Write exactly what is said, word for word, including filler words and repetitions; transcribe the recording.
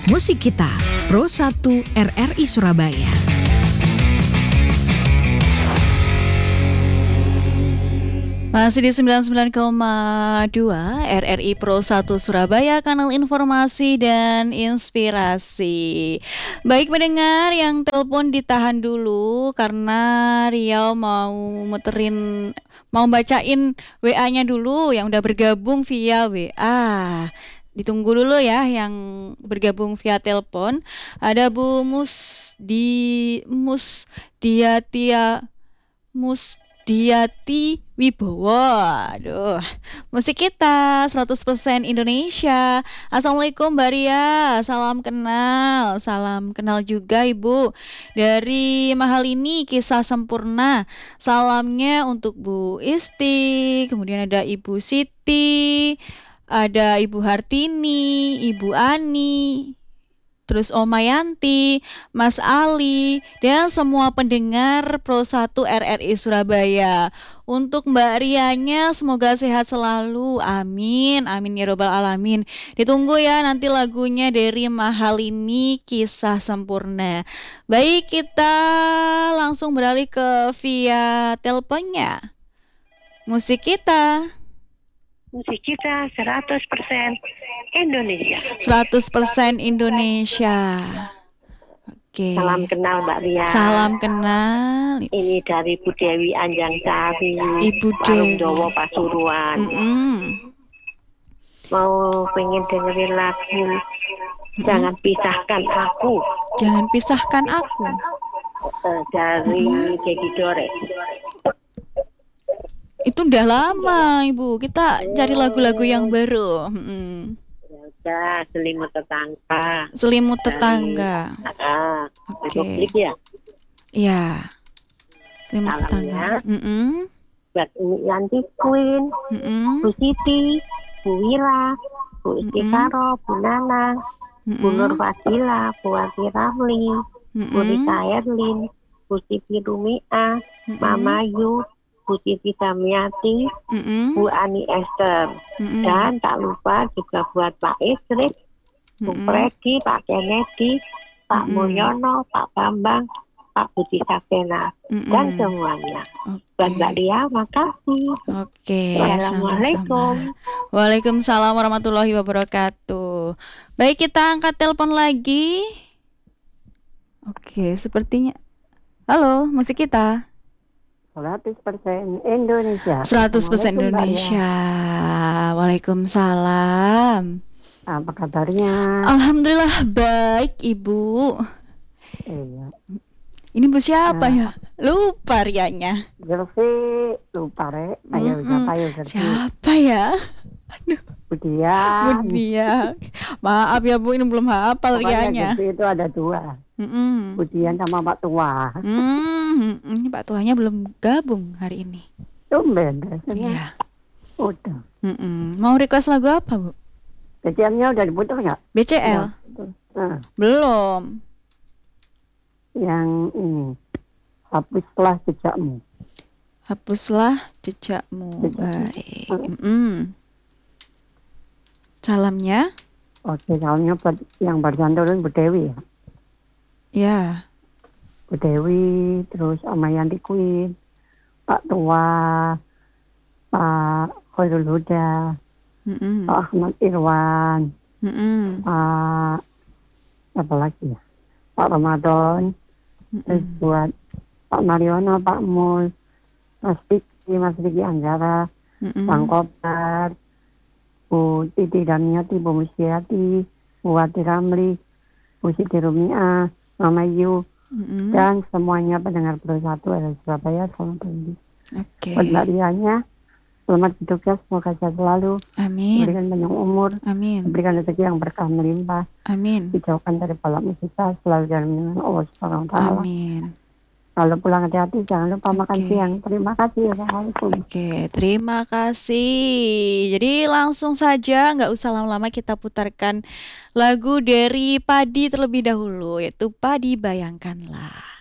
Musik Kita, Pro satu R R I Surabaya. Masih di sembilan puluh sembilan koma dua R R I Pro satu Surabaya, kanal informasi dan inspirasi. Baik pendengar yang telepon ditahan dulu karena Riau mau muterin, mau bacain W A-nya dulu yang udah bergabung via W A. Ditunggu dulu ya yang bergabung via telepon. Ada Bu Mus di Mus Diatia Mus Diati Wibowo. Aduh, musik kita seratus persen Indonesia. Assalamualaikum Mbak Ria, salam kenal. Salam kenal juga Ibu. Dari Mahalini Kisah Sempurna. Salamnya untuk Bu Isti, kemudian ada Ibu Siti, ada Ibu Hartini, Ibu Ani, terus Oma Yanti, Mas Ali, dan semua pendengar Pro satu R R I Surabaya. Untuk Mbak Rianya semoga sehat selalu, amin, amin ya robbal alamin. Ditunggu ya nanti lagunya dari Mahalini Kisah Sempurna. Baik, kita langsung beralih ke via teleponnya. Musik kita Musik kita seratus persen Indonesia. seratus persen Indonesia. Oke. Salam kenal Mbak Ria. Salam kenal. Ini dari Bu Dewi Anjang Sari, Ibu Warung Dewi. Dowo Pasuruan. Mm-mm. Mau pengen dengerin lagu Jangan Pisahkan Aku. Jangan pisahkan aku. Eh, dari Dedi Dore. Itu udah lama Ibu. Kita cari lagu-lagu yang baru. Mm-mm. Ya udah, Selimut Tetangga. Selimut Tetangga. Ah, Oke. Republik ya. Iya. Selimut Salamnya. Tetangga. Mm-mm. Buat Umi Yanti Queen, Mm-mm. Bu Siti, Bu Wira, Bu Istikaro, Bu Nana, Bu Nur Mm-mm. Fadila, Bu Wati Ramli, Bu Mm-mm. Rita Erlin, Bu Siti Rumia, Mm-mm. Mama Yu, Bu Siti Damiati, Mm-mm. Bu Ani Esther, Mm-mm. dan tak lupa juga buat Pak Idris, Bu Mm-mm. Freddy, Pak Kennedy, Pak Mm-mm. Mulyono, Pak Bambang, Pak Budi Saksena, dan Mm-mm. semuanya. Oke. Buat Mbak Lia, makasih. Oke, Assalamualaikum. sama-sama. Waalaikumsalam warahmatullahi wabarakatuh. Baik, kita angkat telepon lagi. Oke, sepertinya. Halo, musik kita seratus persen Indonesia. seratus persen Assalamualaikum, Mbak Indonesia. Waalaikumsalam. Lia. Apa kabarnya? Alhamdulillah baik, Ibu. Iya. Ini Bu siapa Nah. ya? Lupa rianya. Gelfi lupa re. Ayo Mm-mm. siapa ya Gelfi? Siapa ya? Budian. Budia. Maaf ya Bu, ini belum hafal Pokoknya rianya. Gelfi itu ada dua. Mm-mm. Budian sama Pak Tua. Hmm, ini Pak Tuanya belum gabung hari ini. Tumben biasanya. Iya. Udah. Mm-mm. Mau request lagu apa Bu? Kejamnya udah diputar nggak? B C L? Nah, Belum. yang ini. Hapuslah jejakmu. Hapuslah jejakmu. Jejak. Baik. Mm-mm. Salamnya? Oke, soalnya buat yang barusan turun Bu Dewi ya. Ya. Bu Dewi, terus sama Yanti Queen, Pak Tua, Pak Khairul Huda, Mm-mm. Pak Ahmad Irwan, Mm-mm. Pak apa lagi ya? Pak Ramadan, terus Mm-mm. buat Pak Mariono, Pak Mul, Mas Vicky, Mas Vicky Anggara, Mm-mm. Bang Kobar, Bu Titi Damiati, Bu Musyiati, Bu Wati Ramli, Bu Siti Rumia, Mama Yu, Mm-mm. dan semuanya pendengar Pro satu dari Surabaya, selamat pagi. Oke. Buat Mbak Rianya, selamat bertugas, semoga sehat selalu, Amin. diberikan panjang umur, Amin. diberikan rezeki yang berkah melimpah, Amin. dijauhkan dari balak musibah, selalu dalam lindungan Allah Subhanahu wa Ta'ala. Amin. Kalau pulang hati-hati, jangan lupa makan Oke. siang. Terima kasih. Assalamualaikum. Oke, terima kasih. Jadi langsung saja, nggak usah lama-lama, kita putarkan lagu dari Padi terlebih dahulu, yaitu Padi Bayangkanlah.